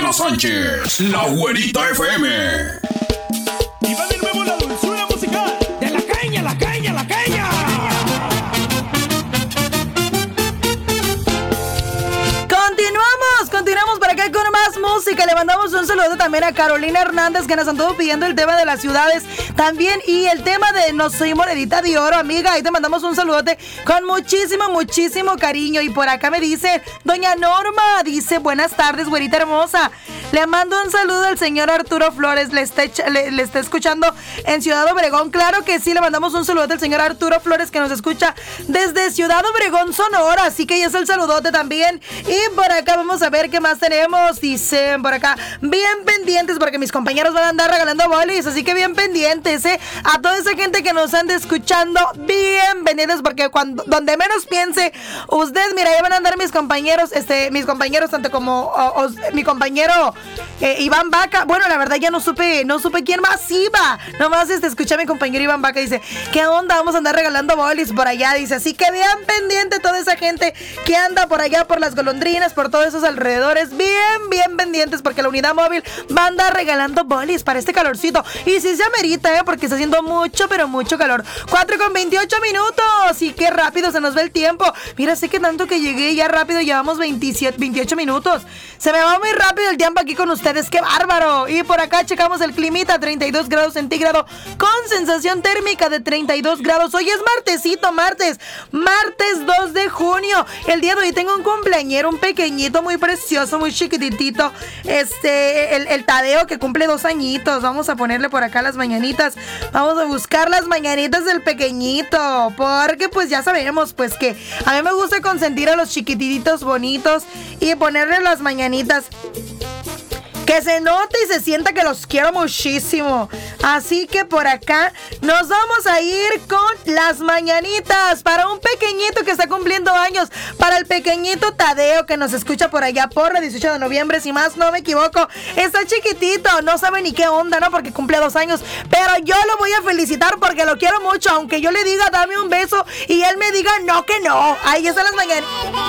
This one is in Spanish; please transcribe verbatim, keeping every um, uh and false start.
Ana Sánchez, La Güerita F M. Y va de nuevo la dulzura musical de la caña, la caña, la caña. Continuamos, continuamos por acá con más música. Le mandamos un saludo también a Carolina Hernández, que nos anduvo pidiendo el tema de las ciudades también, y el tema de No Soy Monedita de Oro, amiga. Ahí te mandamos un saludote con muchísimo, muchísimo cariño. Y por acá me dice doña Norma, dice: buenas tardes, güerita hermosa. Le mando un saludo al señor Arturo Flores, le está, le, le está escuchando en Ciudad Obregón. Claro que sí, le mandamos un saludote al señor Arturo Flores, que nos escucha desde Ciudad Obregón, Sonora. Así que ya es el saludote también. Y por acá vamos a ver qué más tenemos. Dicen por acá, bien pendientes, porque mis compañeros van a andar regalando bolis. Así que bien pendientes, ¿eh? A toda esa gente que nos anda escuchando, bien pendientes, porque cuando, donde menos piense usted, mira, ya van a andar mis compañeros, este, mis compañeros, tanto como o, o, mi compañero eh, Iván Vaca. Bueno, la verdad ya no supe, no supe quién más iba. Nomás este, escuché a mi compañero Iván Vaca, dice: ¿qué onda? Vamos a andar regalando bolis por allá, dice. Así que bien pendiente toda esa gente que anda por allá, por las Golondrinas, por todos esos alrededores, bien, bien pendientes, porque la unidad móvil va a andar regalando bolis para este calorcito. Y sí se amerita, ¿eh? Porque está haciendo mucho, pero mucho calor. cuatro con veintiocho minutos. Y qué rápido se nos va el tiempo. Mira, sé que tanto que llegué ya rápido, llevamos veintisiete, veintiocho minutos. Se me va muy rápido el tiempo aquí con ustedes. ¡Qué bárbaro! Y por acá checamos el climita, treinta y dos grados centígrados, con sensación térmica de treinta y dos grados. Hoy es martesito, martes. Martes dos de junio. El día de hoy tengo un cumpleañero, un pequeñito, muy precioso, muy chiquititito. Este, el, el Tadeo, que cumple dos añitos. Vamos a ponerle por acá las mañanitas. Vamos a buscar las mañanitas del pequeñito, porque pues ya sabemos pues que a mí me gusta consentir a los chiquititos bonitos y ponerle las mañanitas que se note y se sienta que los quiero muchísimo. Así que por acá nos vamos a ir con las mañanitas para un pequeñito que está cumpliendo años, para el pequeñito Tadeo, que nos escucha por allá por la dieciocho de noviembre, si más no me equivoco. Está chiquitito, no sabe ni qué onda, ¿no? Porque cumple dos años, pero yo lo voy a felicitar porque lo quiero mucho, aunque yo le diga dame un beso y él me diga no, que no. Ahí están las mañanitas.